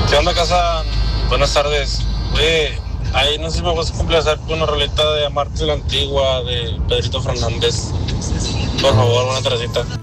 ¿Qué onda, casa? Buenas tardes. Oye, ahí no sé si me vas a complacer con una roleta de Amarte la Antigua de Pedrito Fernández. Por favor, una tardecita.